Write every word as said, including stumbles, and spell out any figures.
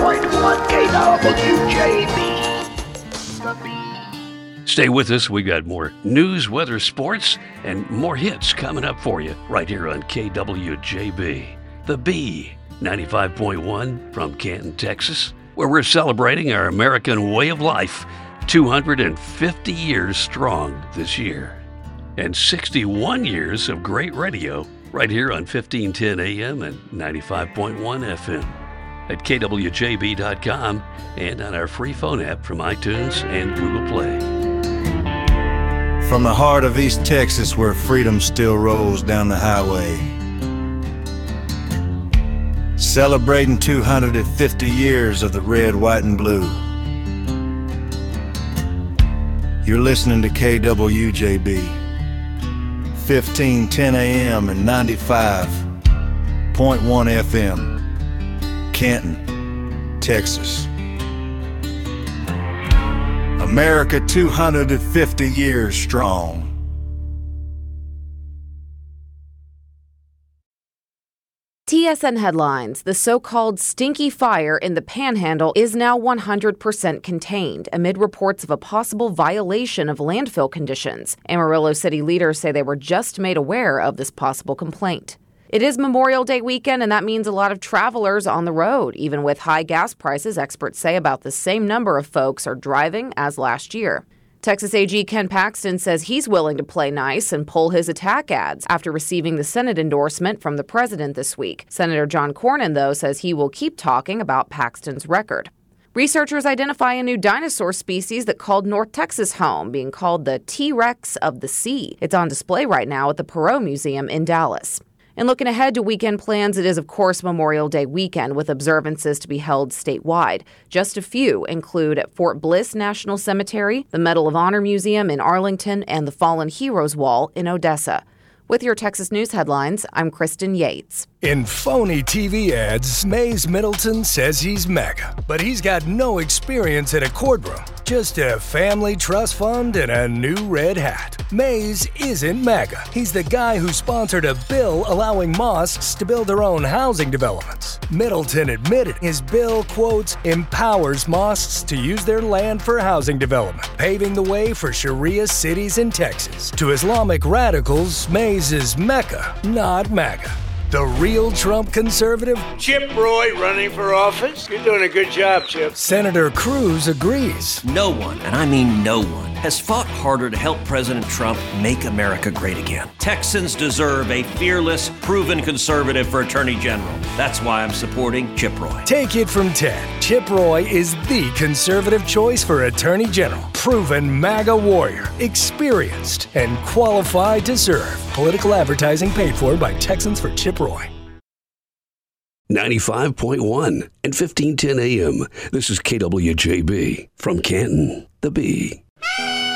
point one K W J B. Stay with us. We got more news, weather, sports, and more hits coming up for you right here on K W J B. The B, ninety-five point one from Canton, Texas, where we're celebrating our American way of life, two hundred fifty years strong this year. And sixty-one years of great radio right here on fifteen ten A M and ninety-five point one F M. At K W J B dot com and on our free phone app from iTunes and Google Play. From the heart of East Texas, where freedom still rolls down the highway, celebrating two hundred fifty years of the red, white, and blue. You're listening to K W J B, fifteen ten A M and ninety-five point one F M, Canton, Texas. America two hundred fifty years strong. T S N headlines. The so-called stinky fire in the Panhandle is now one hundred percent contained amid reports of a possible violation of landfill conditions. Amarillo city leaders say they were just made aware of this possible complaint. It is Memorial Day weekend, and that means a lot of travelers on the road. Even with high gas prices, experts say about the same number of folks are driving as last year. Texas A G Ken Paxton says he's willing to play nice and pull his attack ads after receiving the Senate endorsement from the president this week. Senator John Cornyn, though, says he will keep talking about Paxton's record. Researchers identify a new dinosaur species that called North Texas home, being called the T-Rex of the sea. It's on display right now at the Perot Museum in Dallas. And looking ahead to weekend plans, it is, of course, Memorial Day weekend with observances to be held statewide. Just a few include at Fort Bliss National Cemetery, the Medal of Honor Museum in Arlington, and the Fallen Heroes Wall in Odessa. With your Texas News headlines, I'm Kristen Yates. In phony T V ads, Mays Middleton says he's mega, but he's got no experience in a courtroom, just a family trust fund and a new red hat. Mays isn't mega. He's the guy who sponsored a bill allowing mosques to build their own housing developments. Middleton admitted his bill, quote, empowers mosques to use their land for housing development, paving the way for Sharia cities in Texas. To Islamic radicals, Mays is Mecca, not MAGA. The real Trump conservative? Chip Roy running for office? You're doing a good job, Chip. Senator Cruz agrees. No one, and I mean no one, has fought harder to help President Trump make America great again. Texans deserve a fearless, proven conservative for Attorney General. That's why I'm supporting Chip Roy. Take it from Ted. Chip Roy is the conservative choice for Attorney General. Proven MAGA warrior, experienced, and qualified to serve. Political advertising paid for by Texans for Chip Roy. ninety-five point one and fifteen ten A M. This is K W J B from Canton, the B.